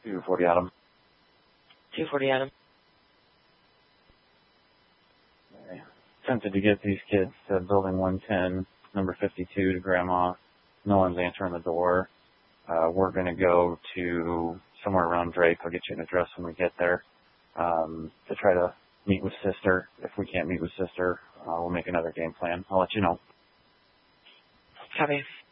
240 Adam. 240 Adam. Okay. Attempted to get these kids to building 110, number 52 to Grandma. No one's answering the door. We're going to go to somewhere around Drake. I'll get you an address when we get there to try to meet with Sister. If we can't meet with Sister, we'll make another game plan. I'll let you know. Copy.